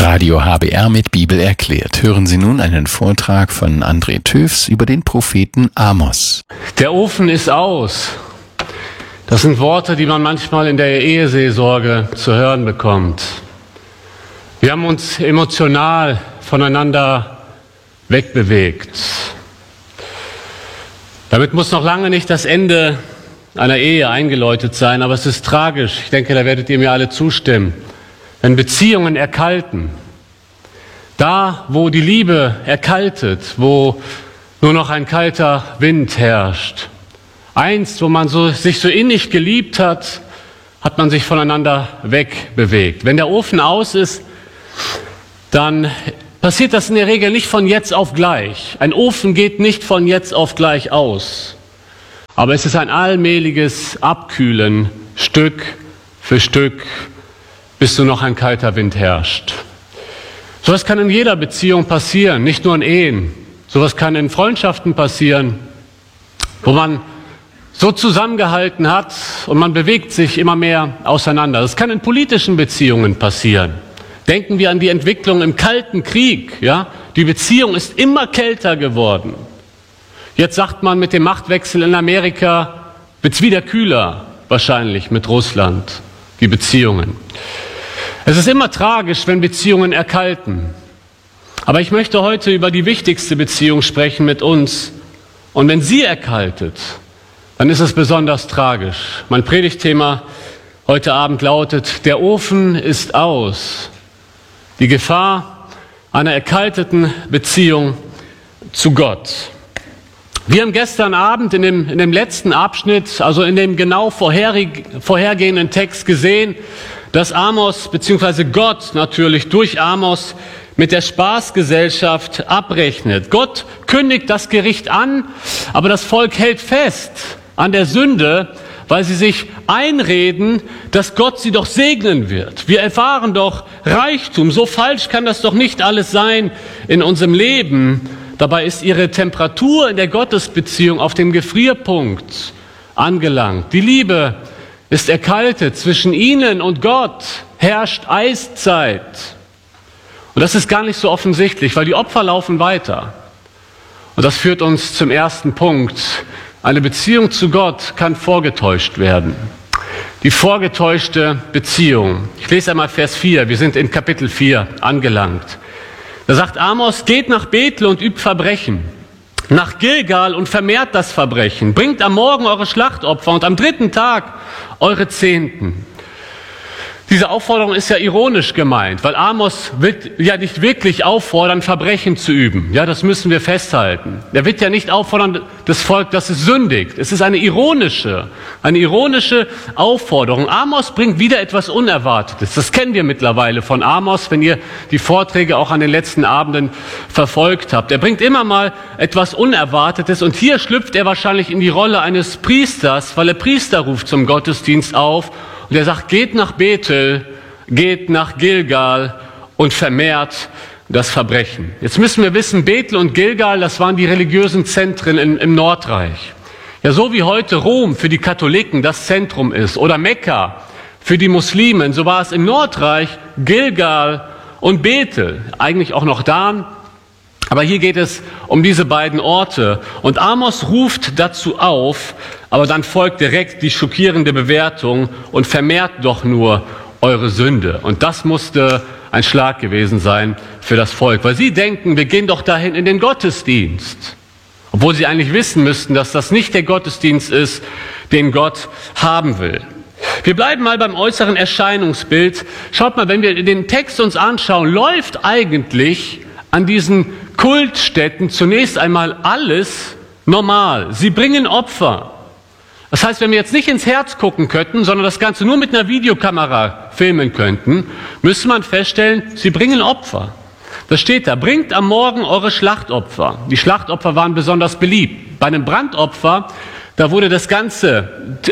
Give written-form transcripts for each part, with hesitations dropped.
Radio HBR mit Bibel erklärt. Hören Sie nun einen Vortrag von André Töfs über den Propheten Amos. Der Ofen ist aus. Das sind Worte, die man manchmal in der Eheseelsorge zu hören bekommt. Wir haben uns emotional voneinander wegbewegt. Damit muss noch lange nicht das Ende einer Ehe eingeläutet sein, aber es ist tragisch. Ich denke, da werdet ihr mir alle zustimmen. Wenn Beziehungen erkalten, da wo die Liebe erkaltet, wo nur noch ein kalter Wind herrscht, einst, wo man sich so innig geliebt hat, hat man sich voneinander wegbewegt. Wenn der Ofen aus ist, dann passiert das in der Regel nicht von jetzt auf gleich. Ein Ofen geht nicht von jetzt auf gleich aus. Aber es ist ein allmähliges Abkühlen, Stück für Stück, bis nur noch ein kalter Wind herrscht. Sowas kann in jeder Beziehung passieren, nicht nur in Ehen. Sowas kann in Freundschaften passieren, wo man so zusammengehalten hat und man bewegt sich immer mehr auseinander. Das kann in politischen Beziehungen passieren. Denken wir an die Entwicklung im Kalten Krieg. Ja? Die Beziehung ist immer kälter geworden. Jetzt sagt man, mit dem Machtwechsel in Amerika wird es wieder kühler, wahrscheinlich mit Russland, die Beziehungen. Es ist immer tragisch, wenn Beziehungen erkalten. Aber ich möchte heute über die wichtigste Beziehung sprechen mit uns. Und wenn sie erkaltet, dann ist es besonders tragisch. Mein Predigtthema heute Abend lautet: Der Ofen ist aus. Die Gefahr einer erkalteten Beziehung zu Gott. Wir haben gestern Abend in dem letzten Abschnitt, also in dem genau vorhergehenden Text gesehen, dass Amos bzw. Gott natürlich durch Amos mit der Spaßgesellschaft abrechnet. Gott kündigt das Gericht an, aber das Volk hält fest an der Sünde, weil sie sich einreden, dass Gott sie doch segnen wird. Wir erfahren doch Reichtum. So falsch kann das doch nicht alles sein in unserem Leben. Dabei ist ihre Temperatur in der Gottesbeziehung auf dem Gefrierpunkt angelangt. Die Liebe ist erkaltet. Zwischen ihnen und Gott herrscht Eiszeit. Und das ist gar nicht so offensichtlich, weil die Opfer laufen weiter. Und das führt uns zum ersten Punkt. Eine Beziehung zu Gott kann vorgetäuscht werden. Die vorgetäuschte Beziehung. Ich lese einmal Vers 4. Wir sind in Kapitel 4 angelangt. Da sagt Amos: Geht nach Bethel und übt Verbrechen. Nach Gilgal und vermehrt das Verbrechen. Bringt am Morgen eure Schlachtopfer und am dritten Tag eure Zehnten. Diese Aufforderung ist ja ironisch gemeint, weil Amos will ja nicht wirklich auffordern, Verbrechen zu üben. Ja, das müssen wir festhalten. Er wird ja nicht auffordern, das Volk, dass es sündigt. Es ist eine ironische Aufforderung. Amos bringt wieder etwas Unerwartetes. Das kennen wir mittlerweile von Amos, wenn ihr die Vorträge auch an den letzten Abenden verfolgt habt. Er bringt immer mal etwas Unerwartetes und hier schlüpft er wahrscheinlich in die Rolle eines Priesters, weil der Priester ruft zum Gottesdienst auf. Und er sagt: Geht nach Bethel, geht nach Gilgal und vermehrt das Verbrechen. Jetzt müssen wir wissen, Bethel und Gilgal, das waren die religiösen Zentren im Nordreich. Ja, so wie heute Rom für die Katholiken das Zentrum ist oder Mekka für die Muslimen, so war es im Nordreich Gilgal und Bethel, eigentlich auch noch Dan. Aber hier geht es um diese beiden Orte. Und Amos ruft dazu auf, aber dann folgt direkt die schockierende Bewertung: Und vermehrt doch nur eure Sünde. Und das musste ein Schlag gewesen sein für das Volk, weil sie denken, wir gehen doch dahin in den Gottesdienst. Obwohl sie eigentlich wissen müssten, dass das nicht der Gottesdienst ist, den Gott haben will. Wir bleiben mal beim äußeren Erscheinungsbild. Schaut mal, wenn wir den Text uns anschauen, läuft eigentlich an diesen Kultstätten zunächst einmal alles normal. Sie bringen Opfer. Das heißt, wenn wir jetzt nicht ins Herz gucken könnten, sondern das Ganze nur mit einer Videokamera filmen könnten, müsste man feststellen, sie bringen Opfer. Das steht da: Bringt am Morgen eure Schlachtopfer. Die Schlachtopfer waren besonders beliebt. Bei einem Brandopfer, da wurde das ganze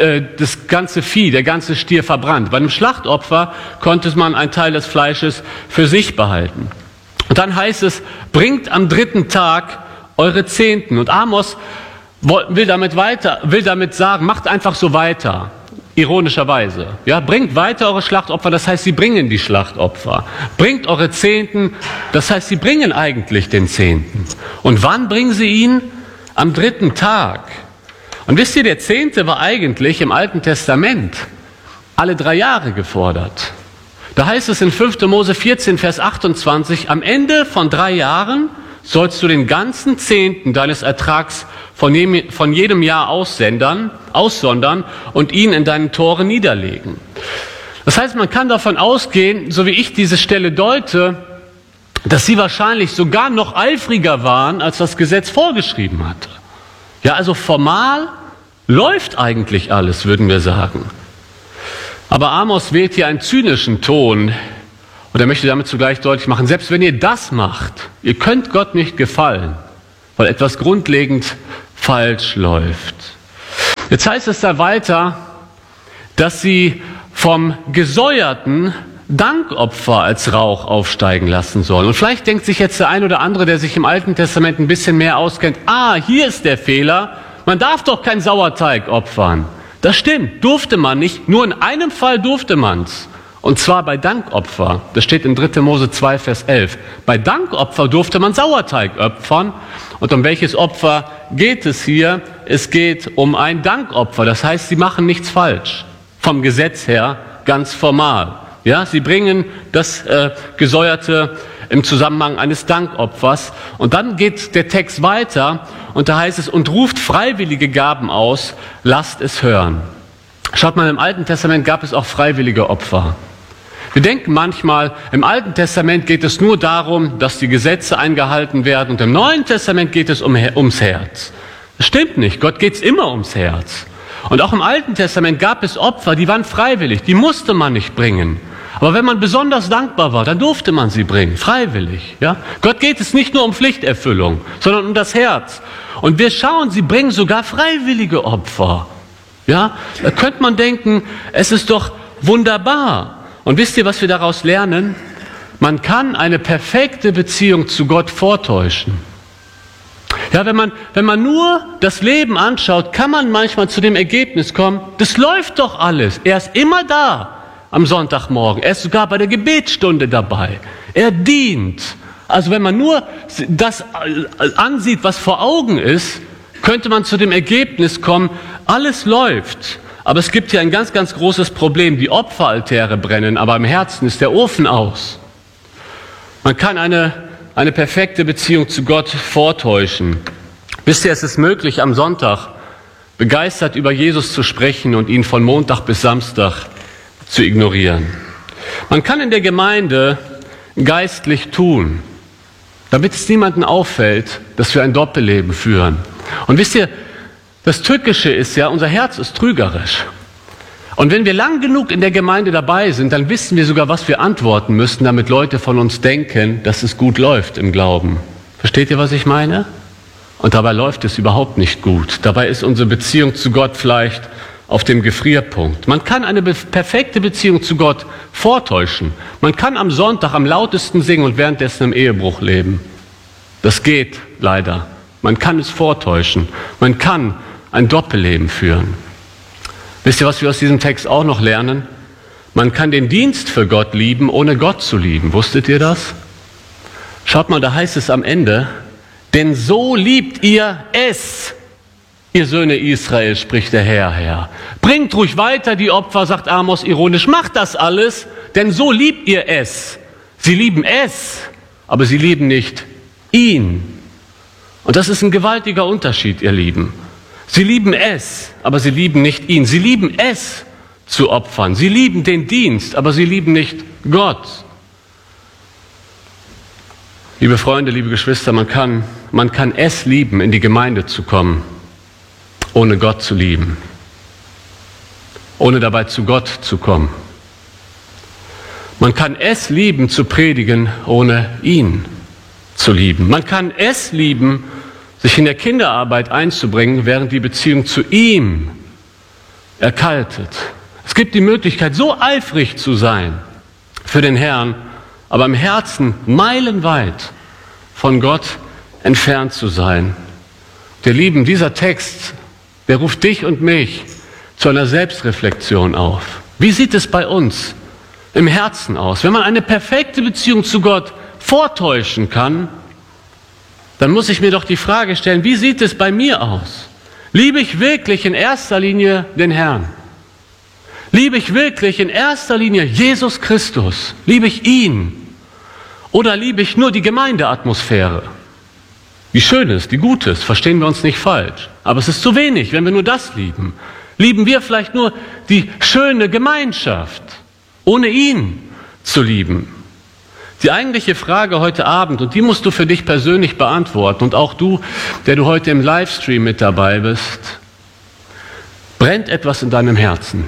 Vieh, der ganze Stier verbrannt. Bei einem Schlachtopfer konnte man einen Teil des Fleisches für sich behalten. Und dann heißt es: Bringt am dritten Tag eure Zehnten. Und Amos will damit sagen, macht einfach so weiter. ironischerweise. Ja, bringt weiter eure Schlachtopfer, das heißt, sie bringen die Schlachtopfer. Bringt eure Zehnten, das heißt, sie bringen eigentlich den Zehnten. Und wann bringen sie ihn? Am 3. Tag. Und wisst ihr, der Zehnte war eigentlich im Alten Testament alle 3 Jahre gefordert. Da heißt es in 5. Mose 14, Vers 28, am Ende von 3 Jahren sollst du den ganzen Zehnten deines Ertrags von jedem Jahr aussondern und ihn in deinen Toren niederlegen. Das heißt, man kann davon ausgehen, so wie ich diese Stelle deute, dass sie wahrscheinlich sogar noch eifriger waren, als das Gesetz vorgeschrieben hatte. Ja, also formal läuft eigentlich alles, würden wir sagen. Aber Amos wählt hier einen zynischen Ton und er möchte damit zugleich deutlich machen, selbst wenn ihr das macht, ihr könnt Gott nicht gefallen, weil etwas grundlegend falsch läuft. Jetzt heißt es da weiter, dass sie vom gesäuerten Dankopfer als Rauch aufsteigen lassen sollen. Und vielleicht denkt sich jetzt der ein oder andere, der sich im Alten Testament ein bisschen mehr auskennt, hier ist der Fehler, man darf doch kein Sauerteig opfern. Das stimmt, durfte man nicht, nur in einem Fall durfte man's. Und zwar bei Dankopfer. Das steht in 3. Mose 2, Vers 11. Bei Dankopfer durfte man Sauerteig opfern. Und um welches Opfer geht es hier? Es geht um ein Dankopfer. Das heißt, sie machen nichts falsch. Vom Gesetz her ganz formal. Ja, sie bringen das Gesäuerte im Zusammenhang eines Dankopfers. Und dann geht der Text weiter und da heißt es, und ruft freiwillige Gaben aus, lasst es hören. Schaut mal, im Alten Testament gab es auch freiwillige Opfer. Wir denken manchmal, im Alten Testament geht es nur darum, dass die Gesetze eingehalten werden und im Neuen Testament geht es ums Herz. Das stimmt nicht, Gott geht es immer ums Herz. Und auch im Alten Testament gab es Opfer, die waren freiwillig, die musste man nicht bringen. Aber wenn man besonders dankbar war, dann durfte man sie bringen, freiwillig. Ja? Gott geht es nicht nur um Pflichterfüllung, sondern um das Herz. Und wir schauen, sie bringen sogar freiwillige Opfer. Ja? Da könnte man denken, es ist doch wunderbar. Und wisst ihr, was wir daraus lernen? Man kann eine perfekte Beziehung zu Gott vortäuschen. Ja, wenn man nur das Leben anschaut, kann man manchmal zu dem Ergebnis kommen, das läuft doch alles. Er ist immer da am Sonntagmorgen. Er ist sogar bei der Gebetsstunde dabei. Er dient. Also wenn man nur das ansieht, was vor Augen ist, könnte man zu dem Ergebnis kommen, alles läuft. Aber es gibt hier ein ganz, ganz großes Problem. Die Opferaltäre brennen, aber im Herzen ist der Ofen aus. Man kann eine perfekte Beziehung zu Gott vortäuschen. Wisst ihr, es ist möglich, am Sonntag begeistert über Jesus zu sprechen und ihn von Montag bis Samstag zu ignorieren. Man kann in der Gemeinde geistlich tun, damit es niemandem auffällt, dass wir ein Doppelleben führen. Und wisst ihr, das Tückische ist ja, unser Herz ist trügerisch. Und wenn wir lang genug in der Gemeinde dabei sind, dann wissen wir sogar, was wir antworten müssen, damit Leute von uns denken, dass es gut läuft im Glauben. Versteht ihr, was ich meine? Und dabei läuft es überhaupt nicht gut. Dabei ist unsere Beziehung zu Gott vielleicht auf dem Gefrierpunkt. Man kann eine perfekte Beziehung zu Gott vortäuschen. Man kann am Sonntag am lautesten singen und währenddessen im Ehebruch leben. Das geht leider. Man kann es vortäuschen. Man kann ein Doppelleben führen. Wisst ihr, was wir aus diesem Text auch noch lernen? Man kann den Dienst für Gott lieben, ohne Gott zu lieben. Wusstet ihr das? Schaut mal, da heißt es am Ende, denn so liebt ihr es, ihr Söhne Israel, spricht der Herr. Bringt ruhig weiter die Opfer, sagt Amos ironisch, macht das alles, denn so liebt ihr es. Sie lieben es, aber sie lieben nicht ihn. Und das ist ein gewaltiger Unterschied, ihr Lieben. Sie lieben es, aber sie lieben nicht ihn. Sie lieben es zu opfern. Sie lieben den Dienst, aber sie lieben nicht Gott. Liebe Freunde, liebe Geschwister, man kann es lieben, in die Gemeinde zu kommen, ohne Gott zu lieben, ohne dabei zu Gott zu kommen. Man kann es lieben, zu predigen, ohne ihn zu lieben. Man kann es lieben, sich in der Kinderarbeit einzubringen, während die Beziehung zu ihm erkaltet. Es gibt die Möglichkeit, so eifrig zu sein für den Herrn, aber im Herzen meilenweit von Gott entfernt zu sein. Der Lieben, dieser Text, der ruft dich und mich zu einer Selbstreflexion auf. Wie sieht es bei uns im Herzen aus? Wenn man eine perfekte Beziehung zu Gott vortäuschen kann, dann muss ich mir doch die Frage stellen, wie sieht es bei mir aus? Liebe ich wirklich in erster Linie den Herrn? Liebe ich wirklich in erster Linie Jesus Christus? Liebe ich ihn? Oder liebe ich nur die Gemeindeatmosphäre? Wie schön ist, wie gut ist, verstehen wir uns nicht falsch. Aber es ist zu wenig, wenn wir nur das lieben. Lieben wir vielleicht nur die schöne Gemeinschaft, ohne ihn zu lieben? Die eigentliche Frage heute Abend, und die musst du für dich persönlich beantworten, und auch du, der du heute im Livestream mit dabei bist: Brennt etwas in deinem Herzen?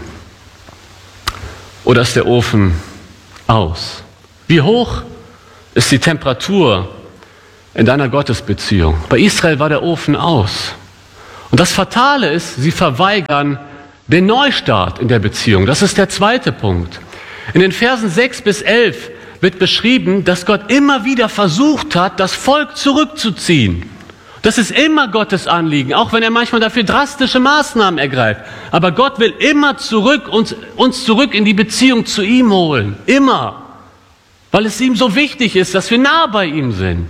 Oder ist der Ofen aus? Wie hoch ist die Temperatur in deiner Gottesbeziehung? Bei Israel war der Ofen aus. Und das Fatale ist, sie verweigern den Neustart in der Beziehung. Das ist der zweite Punkt. In den Versen 6 bis 11 wird beschrieben, dass Gott immer wieder versucht hat, das Volk zurückzuziehen. Das ist immer Gottes Anliegen, auch wenn er manchmal dafür drastische Maßnahmen ergreift. Aber Gott will immer uns zurück in die Beziehung zu ihm holen. Immer. Weil es ihm so wichtig ist, dass wir nah bei ihm sind.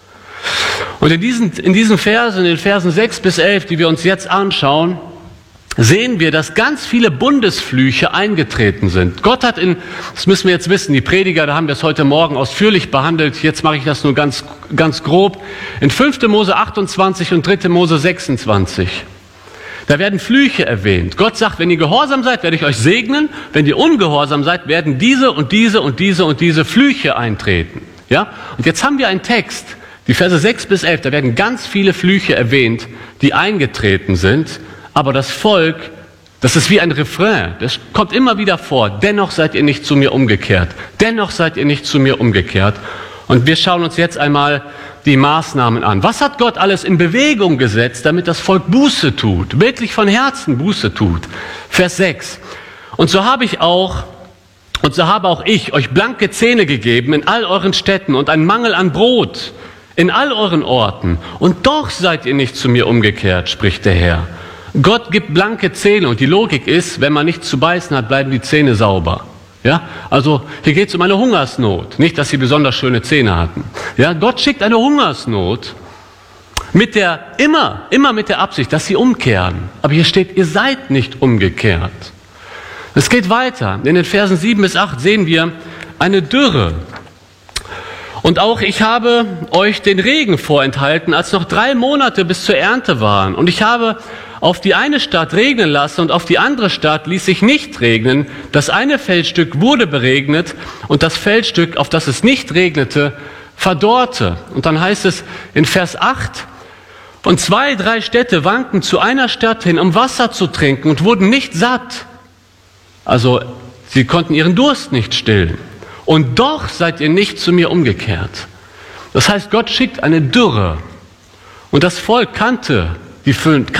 Und in diesen Versen, in den Versen 6 bis 11, die wir uns jetzt anschauen, sehen wir, dass ganz viele Bundesflüche eingetreten sind. Gott hat das müssen wir jetzt wissen, die Prediger, da haben wir es heute Morgen ausführlich behandelt, jetzt mache ich das nur ganz grob, in 5. Mose 28 und 3. Mose 26. Da werden Flüche erwähnt. Gott sagt, wenn ihr gehorsam seid, werde ich euch segnen, wenn ihr ungehorsam seid, werden diese und diese und diese und diese Flüche eintreten. Ja? Und jetzt haben wir einen Text, die Verse 6 bis 11, da werden ganz viele Flüche erwähnt, die eingetreten sind. Aber das Volk, das ist wie ein Refrain, das kommt immer wieder vor. Dennoch seid ihr nicht zu mir umgekehrt. Dennoch seid ihr nicht zu mir umgekehrt. Und wir schauen uns jetzt einmal die Maßnahmen an. Was hat Gott alles in Bewegung gesetzt, damit das Volk Buße tut, wirklich von Herzen Buße tut? Vers 6. Und so habe auch ich euch blanke Zähne gegeben in all euren Städten und einen Mangel an Brot in all euren Orten. Und doch seid ihr nicht zu mir umgekehrt, spricht der Herr. Gott gibt blanke Zähne und die Logik ist, wenn man nichts zu beißen hat, bleiben die Zähne sauber. Ja? Also hier geht es um eine Hungersnot, nicht, dass sie besonders schöne Zähne hatten. Ja? Gott schickt eine Hungersnot immer mit der Absicht, dass sie umkehren. Aber hier steht, ihr seid nicht umgekehrt. Es geht weiter. In den Versen 7 bis 8 sehen wir eine Dürre. Und auch ich habe euch den Regen vorenthalten, als noch 3 Monate bis zur Ernte waren. Und ich habe auf die eine Stadt regnen lassen und auf die andere Stadt ließ sich nicht regnen. Das eine Feldstück wurde beregnet und das Feldstück, auf das es nicht regnete, verdorrte. Und dann heißt es in Vers 8, und 2, 3 Städte wankten zu einer Stadt hin, um Wasser zu trinken und wurden nicht satt. Also sie konnten ihren Durst nicht stillen. Und doch seid ihr nicht zu mir umgekehrt. Das heißt, Gott schickt eine Dürre. Und das Volk kannten die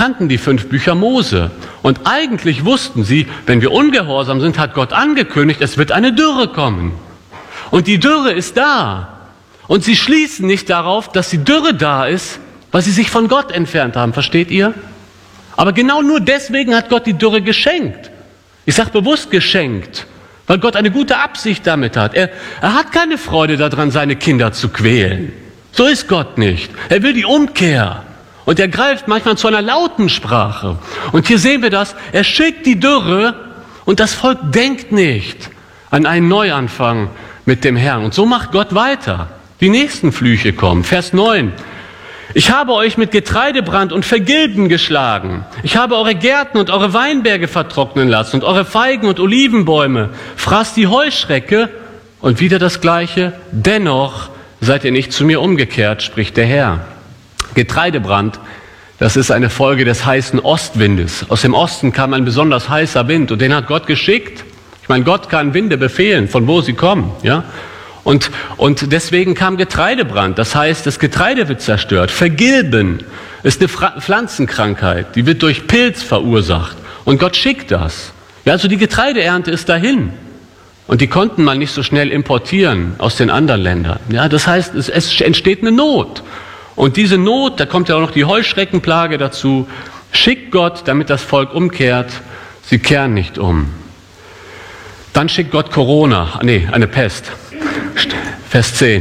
5 Bücher Mose. Und eigentlich wussten sie, wenn wir ungehorsam sind, hat Gott angekündigt, es wird eine Dürre kommen. Und die Dürre ist da. Und sie schließen nicht darauf, dass die Dürre da ist, weil sie sich von Gott entfernt haben. Versteht ihr? Aber genau nur deswegen hat Gott die Dürre geschenkt. Ich sage bewusst geschenkt, weil Gott eine gute Absicht damit hat. Er hat keine Freude daran, seine Kinder zu quälen. So ist Gott nicht. Er will die Umkehr. Und er greift manchmal zu einer lauten Sprache. Und hier sehen wir das. Er schickt die Dürre und das Volk denkt nicht an einen Neuanfang mit dem Herrn. Und so macht Gott weiter. Die nächsten Flüche kommen. Vers 9. Ich habe euch mit Getreidebrand und Vergilben geschlagen. Ich habe eure Gärten und eure Weinberge vertrocknen lassen und eure Feigen und Olivenbäume fraß die Heuschrecke. Und wieder das Gleiche. Dennoch seid ihr nicht zu mir umgekehrt, spricht der Herr. Getreidebrand, das ist eine Folge des heißen Ostwindes. Aus dem Osten kam ein besonders heißer Wind und den hat Gott geschickt. Ich meine, Gott kann Winde befehlen, von wo sie kommen. Ja? Und deswegen kam Getreidebrand. Das heißt, das Getreide wird zerstört. Vergilben ist eine Pflanzenkrankheit, die wird durch Pilz verursacht. Und Gott schickt das. Ja, also die Getreideernte ist dahin. Und die konnten man nicht so schnell importieren aus den anderen Ländern. Ja, das heißt, es entsteht eine Not. Und diese Not, da kommt ja auch noch die Heuschreckenplage dazu, schickt Gott, damit das Volk umkehrt, sie kehren nicht um. Dann schickt Gott eine Pest. Vers 10.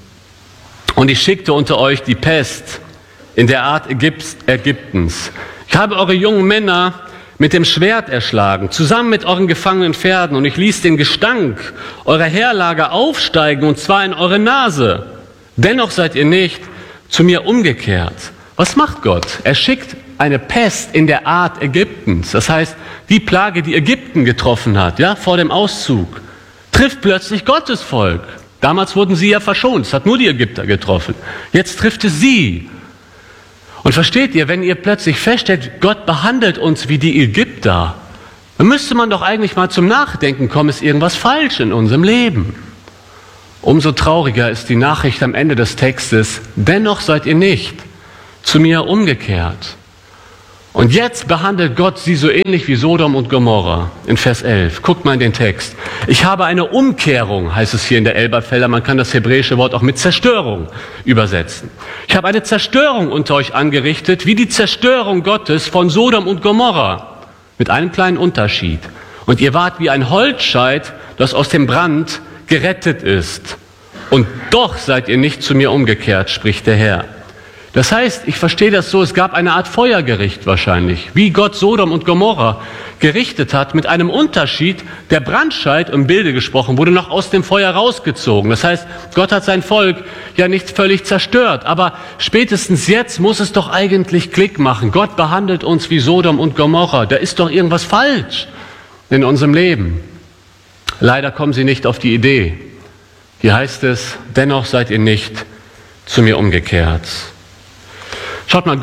Und ich schickte unter euch die Pest in der Art Ägyptens. Ich habe eure jungen Männer mit dem Schwert erschlagen, zusammen mit euren gefangenen Pferden, und ich ließ den Gestank eurer Heerlager aufsteigen, und zwar in eure Nase. Dennoch seid ihr nicht zu mir umgekehrt. Was macht Gott? Er schickt eine Pest in der Art Ägyptens. Das heißt, die Plage, die Ägypten getroffen hat, ja, vor dem Auszug, trifft plötzlich Gottes Volk. Damals wurden sie ja verschont, es hat nur die Ägypter getroffen. Jetzt trifft es sie. Und versteht ihr, wenn ihr plötzlich feststellt, Gott behandelt uns wie die Ägypter, dann müsste man doch eigentlich mal zum Nachdenken kommen, ist irgendwas falsch in unserem Leben. Umso trauriger ist die Nachricht am Ende des Textes, dennoch seid ihr nicht zu mir umgekehrt. Und jetzt behandelt Gott sie so ähnlich wie Sodom und Gomorra in Vers 11. Guckt mal in den Text. Ich habe eine Umkehrung, heißt es hier in der Elberfelder, man kann das hebräische Wort auch mit Zerstörung übersetzen. Ich habe eine Zerstörung unter euch angerichtet, wie die Zerstörung Gottes von Sodom und Gomorra, mit einem kleinen Unterschied. Und ihr wart wie ein Holzscheit, das aus dem Brand gerettet ist. Und doch seid ihr nicht zu mir umgekehrt, spricht der Herr. Das heißt, ich verstehe das so, es gab eine Art Feuergericht wahrscheinlich, wie Gott Sodom und Gomorra gerichtet hat, mit einem Unterschied, der Brandscheit, im Bilde gesprochen, wurde noch aus dem Feuer rausgezogen. Das heißt, Gott hat sein Volk ja nicht völlig zerstört, aber spätestens jetzt muss es doch eigentlich Klick machen. Gott behandelt uns wie Sodom und Gomorra, da ist doch irgendwas falsch in unserem Leben. Leider kommen sie nicht auf die Idee. Hier heißt es, dennoch seid ihr nicht zu mir umgekehrt. Schaut mal,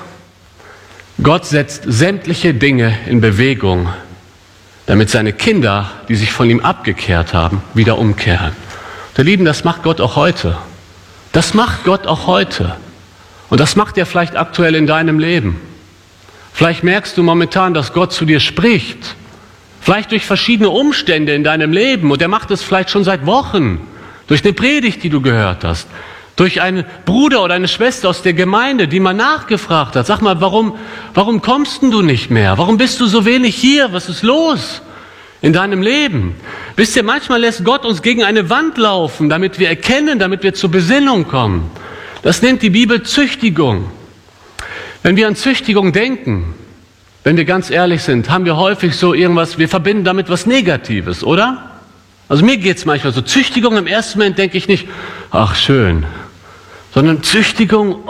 Gott setzt sämtliche Dinge in Bewegung, damit seine Kinder, die sich von ihm abgekehrt haben, wieder umkehren. Ihr Lieben, das macht Gott auch heute. Das macht Gott auch heute. Und das macht er vielleicht aktuell in deinem Leben. Vielleicht merkst du momentan, dass Gott zu dir spricht. Vielleicht durch verschiedene Umstände in deinem Leben. Und er macht es vielleicht schon seit Wochen. Durch eine Predigt, die du gehört hast. Durch einen Bruder oder eine Schwester aus der Gemeinde, die mal nachgefragt hat. Sag mal, warum kommst denn du nicht mehr? Warum bist du so wenig hier? Was ist los in deinem Leben? Wisst ihr, manchmal lässt Gott uns gegen eine Wand laufen, damit wir erkennen, damit wir zur Besinnung kommen. Das nennt die Bibel Züchtigung. Wenn wir an Züchtigung denken, wenn wir ganz ehrlich sind, haben wir häufig so irgendwas, wir verbinden damit was Negatives, oder? Also mir geht es manchmal so, Züchtigung im ersten Moment denke ich nicht, ach schön, sondern Züchtigung,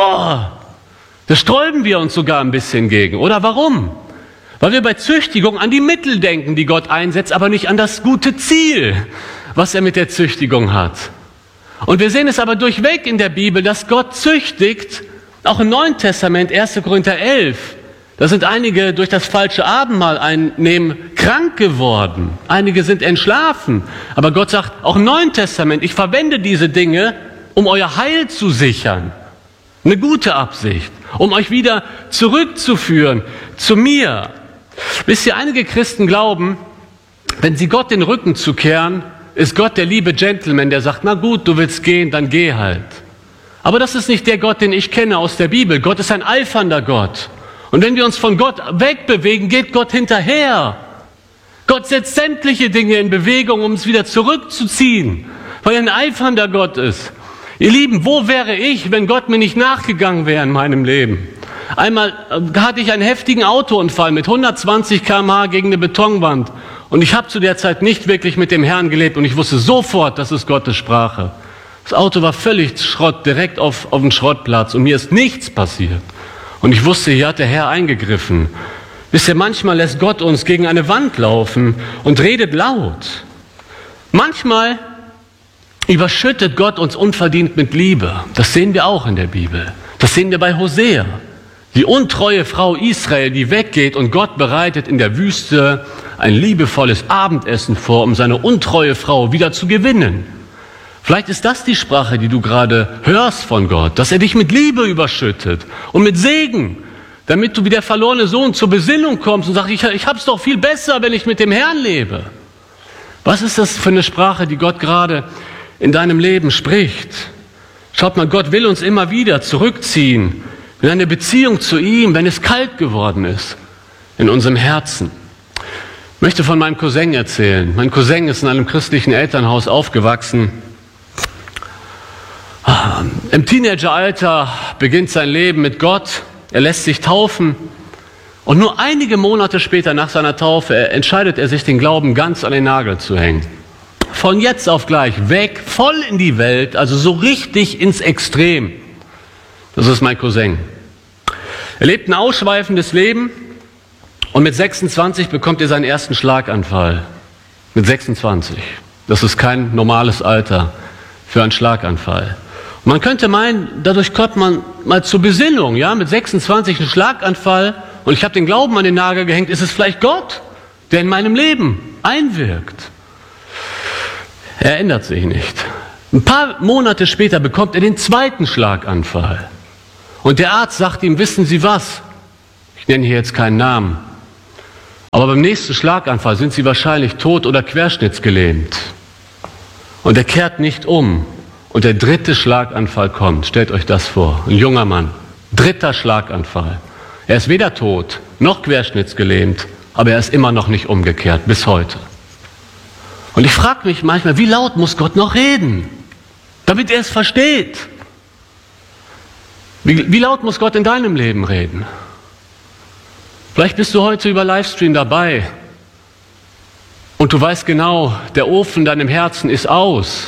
da sträuben wir uns sogar ein bisschen gegen. Oder warum? Weil wir bei Züchtigung an die Mittel denken, die Gott einsetzt, aber nicht an das gute Ziel, was er mit der Züchtigung hat. Und wir sehen es aber durchweg in der Bibel, dass Gott züchtigt, auch im Neuen Testament, 1. Korinther 11, da sind einige durch das falsche Abendmahl einnehmen krank geworden. Einige sind entschlafen. Aber Gott sagt, auch im Neuen Testament, ich verwende diese Dinge, um euer Heil zu sichern. Eine gute Absicht, um euch wieder zurückzuführen zu mir. Wisst ihr, einige Christen glauben, wenn sie Gott den Rücken zukehren, ist Gott der liebe Gentleman, der sagt, na gut, du willst gehen, dann geh halt. Aber das ist nicht der Gott, den ich kenne aus der Bibel. Gott ist ein eifernder Gott. Und wenn wir uns von Gott wegbewegen, geht Gott hinterher. Gott setzt sämtliche Dinge in Bewegung, um es wieder zurückzuziehen, weil er ein eifernder Gott ist. Ihr Lieben, wo wäre ich, wenn Gott mir nicht nachgegangen wäre in meinem Leben? Einmal hatte ich einen heftigen Autounfall mit 120 km/h gegen eine Betonwand. Und ich habe zu der Zeit nicht wirklich mit dem Herrn gelebt und ich wusste sofort, das ist Gottes Sprache. Das Auto war völlig Schrott, direkt auf den Schrottplatz und mir ist nichts passiert. Und ich wusste, hier hat der Herr eingegriffen. Wisst ihr, manchmal lässt Gott uns gegen eine Wand laufen und redet laut. Manchmal überschüttet Gott uns unverdient mit Liebe. Das sehen wir auch in der Bibel. Das sehen wir bei Hosea. Die untreue Frau Israel, die weggeht und Gott bereitet in der Wüste ein liebevolles Abendessen vor, um seine untreue Frau wieder zu gewinnen. Vielleicht ist das die Sprache, die du gerade hörst von Gott, dass er dich mit Liebe überschüttet und mit Segen, damit du wie der verlorene Sohn zur Besinnung kommst und sagst, ich hab's doch viel besser, wenn ich mit dem Herrn lebe. Was ist das für eine Sprache, die Gott gerade in deinem Leben spricht? Schaut mal, Gott will uns immer wieder zurückziehen in eine Beziehung zu ihm, wenn es kalt geworden ist in unserem Herzen. möchte von meinem Cousin erzählen. Mein Cousin ist in einem christlichen Elternhaus aufgewachsen. Im Teenageralter beginnt sein Leben mit Gott. Er lässt sich taufen. Und nur einige Monate später nach seiner Taufe entscheidet er sich, den Glauben ganz an den Nagel zu hängen. Von jetzt auf gleich weg, voll in die Welt, also so richtig ins Extrem. Das ist mein Cousin. Er lebt ein ausschweifendes Leben und mit 26 bekommt er seinen ersten Schlaganfall. Mit 26. Das ist kein normales Alter für einen Schlaganfall. Und man könnte meinen, dadurch kommt man mal zur Besinnung. Ja? Mit 26 ein Schlaganfall und ich habe den Glauben an den Nagel gehängt. Ist es vielleicht Gott, der in meinem Leben einwirkt? Er ändert sich nicht. Ein paar Monate später bekommt er den zweiten Schlaganfall. Und der Arzt sagt ihm, wissen Sie was? Ich nenne hier jetzt keinen Namen. Aber beim nächsten Schlaganfall sind Sie wahrscheinlich tot oder querschnittsgelähmt. Und er kehrt nicht um. Und der dritte Schlaganfall kommt. Stellt euch das vor. Ein junger Mann. Dritter Schlaganfall. Er ist weder tot noch querschnittsgelähmt. Aber er ist immer noch nicht umgekehrt. Bis heute. Und ich frage mich manchmal, wie laut muss Gott noch reden, damit er es versteht? Wie laut muss Gott in deinem Leben reden? Vielleicht bist du heute über Livestream dabei und du weißt genau, der Ofen in deinem Herzen ist aus.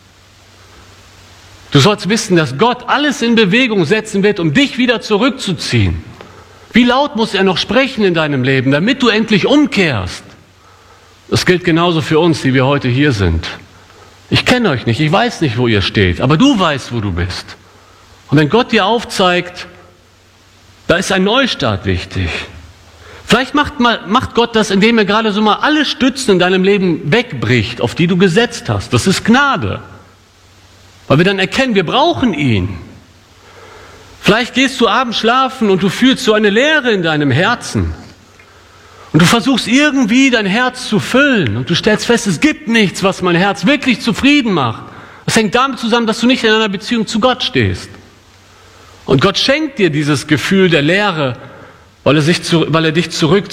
Du sollst wissen, dass Gott alles in Bewegung setzen wird, um dich wieder zurückzuziehen. Wie laut muss er noch sprechen in deinem Leben, damit du endlich umkehrst? Das gilt genauso für uns, die wir heute hier sind. Ich kenne euch nicht, ich weiß nicht, wo ihr steht, aber du weißt, wo du bist. Und wenn Gott dir aufzeigt, da ist ein Neustart wichtig. Vielleicht macht Gott das, indem er gerade so mal alle Stützen in deinem Leben wegbricht, auf die du gesetzt hast. Das ist Gnade. Weil wir dann erkennen, wir brauchen ihn. Vielleicht gehst du abends schlafen und du fühlst so eine Leere in deinem Herzen. Und du versuchst irgendwie dein Herz zu füllen und du stellst fest, es gibt nichts, was mein Herz wirklich zufrieden macht. Das hängt damit zusammen, dass du nicht in einer Beziehung zu Gott stehst. Und Gott schenkt dir dieses Gefühl der Leere, weil er dich zurück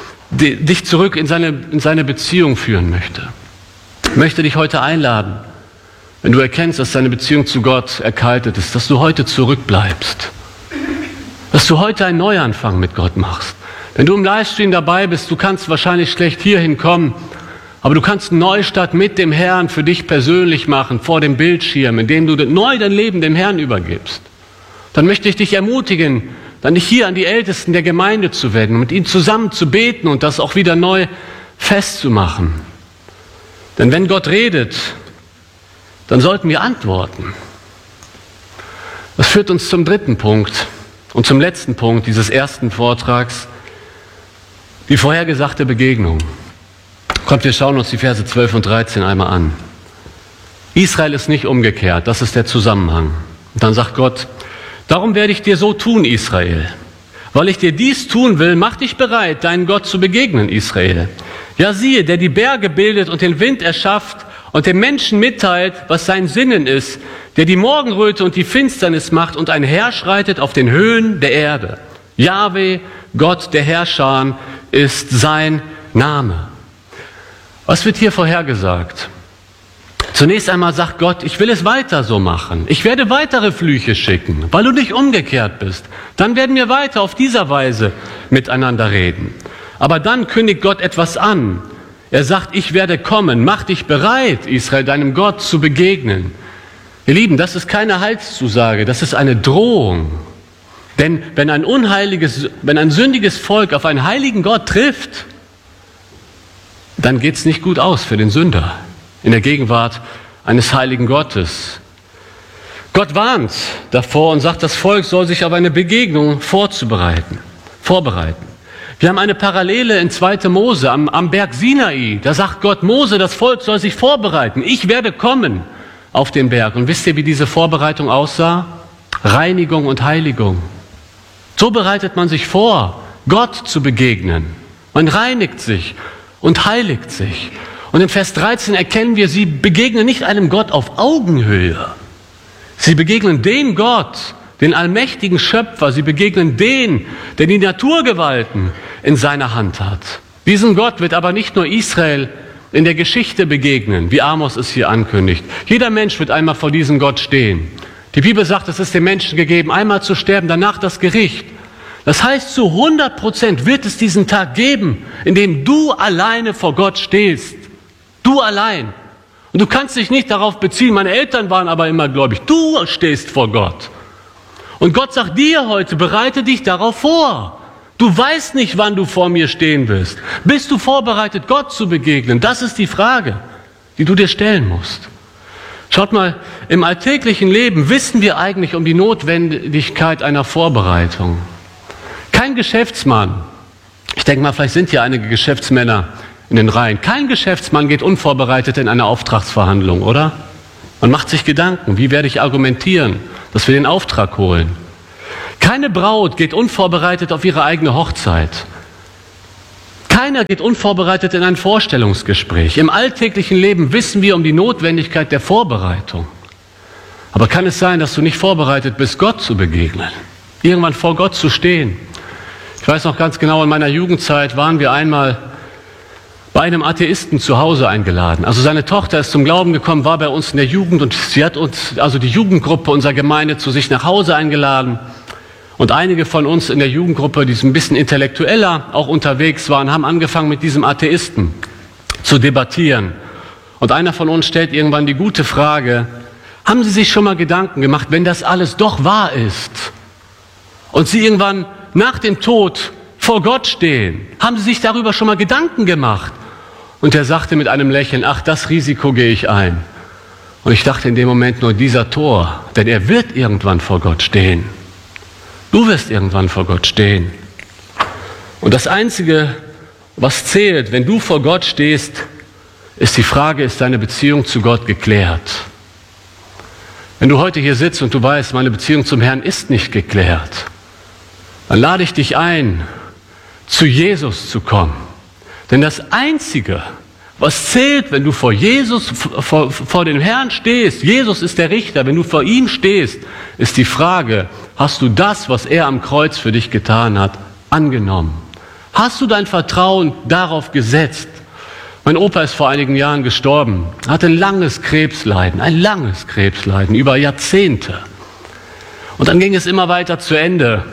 in seine Beziehung führen möchte. Ich möchte dich heute einladen, wenn du erkennst, dass deine Beziehung zu Gott erkaltet ist, dass du heute zurückbleibst. Dass du heute einen Neuanfang mit Gott machst. Wenn du im Livestream dabei bist, du kannst wahrscheinlich schlecht hierhin kommen, aber du kannst einen Neustart mit dem Herrn für dich persönlich machen, vor dem Bildschirm, indem du neu dein Leben dem Herrn übergibst. Dann möchte ich dich ermutigen, dann nicht hier an die Ältesten der Gemeinde zu wenden, mit ihnen zusammen zu beten und das auch wieder neu festzumachen. Denn wenn Gott redet, dann sollten wir antworten. Das führt uns zum dritten Punkt und zum letzten Punkt dieses ersten Vortrags. Die vorhergesagte Begegnung. Kommt, wir schauen uns die Verse 12 und 13 einmal an. Israel ist nicht umgekehrt, das ist der Zusammenhang. Und dann sagt Gott, darum werde ich dir so tun, Israel. Weil ich dir dies tun will, mach dich bereit, deinen Gott zu begegnen, Israel. Ja, siehe, der die Berge bildet und den Wind erschafft und dem Menschen mitteilt, was sein Sinnen ist, der die Morgenröte und die Finsternis macht und einherschreitet auf den Höhen der Erde. Jahwe, Gott der Herrscher, ist sein Name. Was wird hier vorhergesagt? Zunächst einmal sagt Gott, ich will es weiter so machen. Ich werde weitere Flüche schicken, weil du nicht umgekehrt bist. Dann werden wir weiter auf dieser Weise miteinander reden. Aber dann kündigt Gott etwas an. Er sagt, ich werde kommen. Mach dich bereit, Israel, deinem Gott zu begegnen. Ihr Lieben, das ist keine Heilszusage, das ist eine Drohung. Denn wenn ein sündiges Volk auf einen heiligen Gott trifft, dann geht es nicht gut aus für den Sünder in der Gegenwart eines heiligen Gottes. Gott warnt davor und sagt, das Volk soll sich auf eine Begegnung vorbereiten. Wir haben eine Parallele in 2. Mose am Berg Sinai. Da sagt Gott, Mose, das Volk soll sich vorbereiten. Ich werde kommen auf den Berg. Und wisst ihr, wie diese Vorbereitung aussah? Reinigung und Heiligung. So bereitet man sich vor, Gott zu begegnen. Man reinigt sich und heiligt sich. Und in Vers 13 erkennen wir, sie begegnen nicht einem Gott auf Augenhöhe. Sie begegnen dem Gott, den allmächtigen Schöpfer. Sie begegnen den, der die Naturgewalten in seiner Hand hat. Diesem Gott wird aber nicht nur Israel in der Geschichte begegnen, wie Amos es hier ankündigt. Jeder Mensch wird einmal vor diesem Gott stehen. Die Bibel sagt, es ist dem Menschen gegeben, einmal zu sterben, danach das Gericht. Das heißt, zu 100% wird es diesen Tag geben, in dem du alleine vor Gott stehst. Du allein. Und du kannst dich nicht darauf beziehen, meine Eltern waren aber immer gläubig. Du stehst vor Gott. Und Gott sagt dir heute, bereite dich darauf vor. Du weißt nicht, wann du vor mir stehen wirst. Bist du vorbereitet, Gott zu begegnen? Das ist die Frage, die du dir stellen musst. Schaut mal, im alltäglichen Leben wissen wir eigentlich um die Notwendigkeit einer Vorbereitung. Kein Geschäftsmann, ich denke mal, vielleicht sind hier einige Geschäftsmänner in den Reihen, kein Geschäftsmann geht unvorbereitet in eine Auftragsverhandlung, oder? Man macht sich Gedanken, wie werde ich argumentieren, dass wir den Auftrag holen. Keine Braut geht unvorbereitet auf ihre eigene Hochzeit. Keiner geht unvorbereitet in ein Vorstellungsgespräch. Im alltäglichen Leben wissen wir um die Notwendigkeit der Vorbereitung. Aber kann es sein, dass du nicht vorbereitet bist, Gott zu begegnen? Irgendwann vor Gott zu stehen? Ich weiß noch ganz genau, in meiner Jugendzeit waren wir einmal bei einem Atheisten zu Hause eingeladen. Also seine Tochter ist zum Glauben gekommen, war bei uns in der Jugend und sie hat uns, also die Jugendgruppe unserer Gemeinde, zu sich nach Hause eingeladen. Und einige von uns in der Jugendgruppe, die ein bisschen intellektueller auch unterwegs waren, haben angefangen mit diesem Atheisten zu debattieren. Und einer von uns stellt irgendwann die gute Frage, haben Sie sich schon mal Gedanken gemacht, wenn das alles doch wahr ist und Sie irgendwann nach dem Tod vor Gott stehen, haben Sie sich darüber schon mal Gedanken gemacht? Und er sagte mit einem Lächeln, ach, das Risiko gehe ich ein. Und ich dachte in dem Moment nur, dieser Tor, denn er wird irgendwann vor Gott stehen. Du wirst irgendwann vor Gott stehen. Und das Einzige, was zählt, wenn du vor Gott stehst, ist die Frage, ist deine Beziehung zu Gott geklärt? Wenn du heute hier sitzt und du weißt, meine Beziehung zum Herrn ist nicht geklärt, dann lade ich dich ein, zu Jesus zu kommen. Denn das Einzige, was zählt, wenn du vor Jesus, vor dem Herrn stehst, Jesus ist der Richter, wenn du vor ihm stehst, ist die Frage, hast du das, was er am Kreuz für dich getan hat, angenommen? Hast du dein Vertrauen darauf gesetzt? Mein Opa ist vor einigen Jahren gestorben, hatte ein langes Krebsleiden über Jahrzehnte. Und dann ging es immer weiter zu Ende.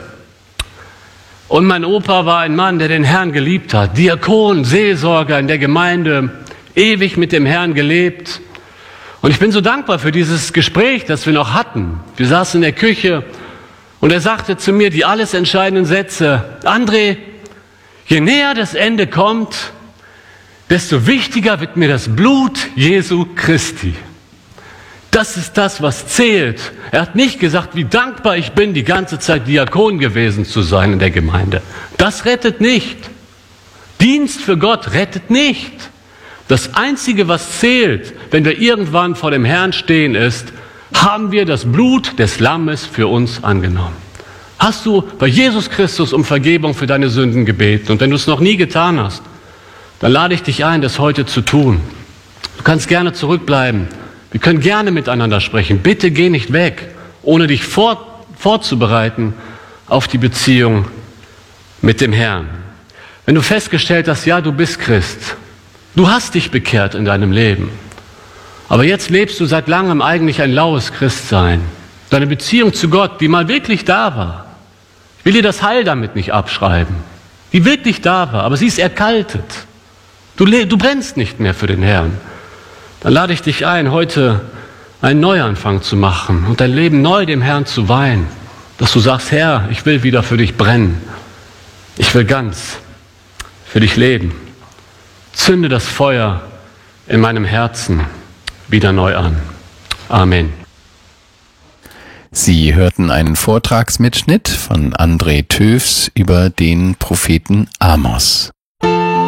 Und mein Opa war ein Mann, der den Herrn geliebt hat, Diakon, Seelsorger in der Gemeinde, ewig mit dem Herrn gelebt. Und ich bin so dankbar für dieses Gespräch, das wir noch hatten. Wir saßen in der Küche und er sagte zu mir die alles entscheidenden Sätze, André, je näher das Ende kommt, desto wichtiger wird mir das Blut Jesu Christi. Das ist das, was zählt. Er hat nicht gesagt, wie dankbar ich bin, die ganze Zeit Diakon gewesen zu sein in der Gemeinde. Das rettet nicht. Dienst für Gott rettet nicht. Das Einzige, was zählt, wenn wir irgendwann vor dem Herrn stehen, ist, haben wir das Blut des Lammes für uns angenommen. Hast du bei Jesus Christus um Vergebung für deine Sünden gebeten? Und wenn du es noch nie getan hast, dann lade ich dich ein, das heute zu tun. Du kannst gerne zurückbleiben. Wir können gerne miteinander sprechen. Bitte geh nicht weg, ohne dich vorzubereiten auf die Beziehung mit dem Herrn. Wenn du festgestellt hast, ja, du bist Christ, du hast dich bekehrt in deinem Leben, aber jetzt lebst du seit langem eigentlich ein laues Christsein. Deine Beziehung zu Gott, die mal wirklich da war, ich will dir das Heil damit nicht abschreiben, die wirklich da war, aber sie ist erkaltet. Du brennst nicht mehr für den Herrn. Dann lade ich dich ein, heute einen Neuanfang zu machen und dein Leben neu dem Herrn zu weihen, dass du sagst, Herr, ich will wieder für dich brennen. Ich will ganz für dich leben. Zünde das Feuer in meinem Herzen wieder neu an. Amen. Sie hörten einen Vortragsmitschnitt von André Töfs über den Propheten Amos.